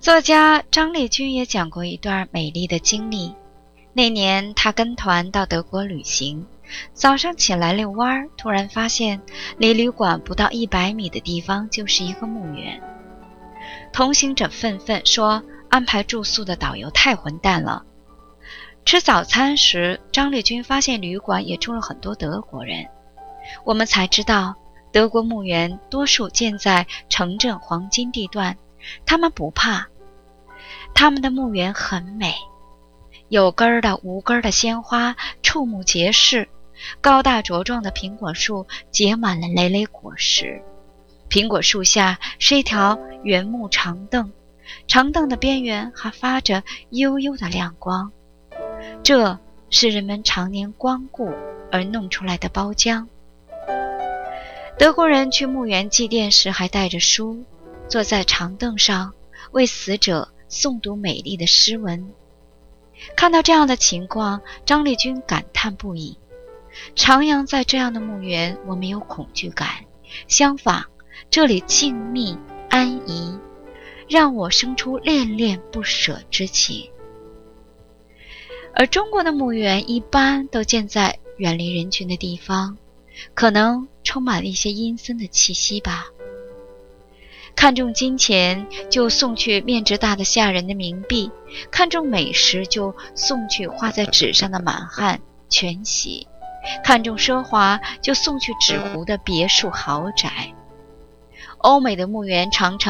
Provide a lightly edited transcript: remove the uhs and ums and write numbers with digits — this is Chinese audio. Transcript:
作家张丽君也讲过一段美丽的经历。那年她跟团到德国旅行，早上起来遛弯，突然发现离旅馆不到100米的地方就是一个墓园。同行者愤愤说，安排住宿的导游太混蛋了。吃早餐时，张丽君发现旅馆也住了很多德国人。我们才知道，德国墓园多数建在城镇黄金地段，他们不怕。他们的墓园很美，有根儿的无根儿的鲜花触目皆是，高大茁壮的苹果树结满了累累果实，苹果树下是一条原木长凳，长凳的边缘还发着幽幽的亮光，这是人们常年光顾而弄出来的包浆。德国人去墓园祭奠时还带着书，坐在长凳上为死者诵读美丽的诗文。看到这样的情况，张丽君感叹不已。徜徉在这样的墓园，我没有恐惧感，相反，这里静谧安逸，让我生出恋恋不舍之情。而中国的墓园一般都建在远离人群的地方，可能充满了一些阴森的气息吧。看重金钱就送去面值大的吓人的冥币，看重美食就送去画在纸上的满汉全席，看重奢华就送去纸糊的别墅豪宅。欧美的墓园常常